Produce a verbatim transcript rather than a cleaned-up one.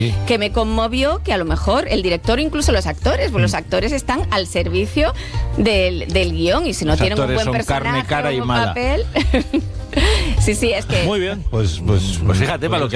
que me conmovió, que a lo mejor el director, incluso los actores, pues los actores están al servicio del, del guión, y si no los tienen un buen son personaje, carne, cara un y buen mala. papel... Sí, sí, es que... Muy bien, pues, pues, pues fíjate, para lo que